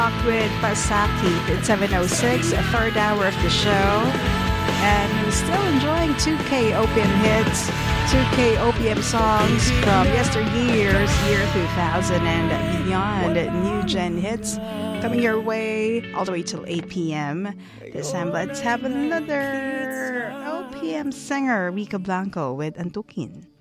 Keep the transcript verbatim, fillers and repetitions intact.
With Pasaki at seven oh six, a third hour of the show. And we're still enjoying two K O P M hits, two K O P M songs from yesteryears, year two thousand and beyond. New gen hits coming your way all the way till eight p.m. This time, let's have another O P M singer, Rico Blanco with Antukin.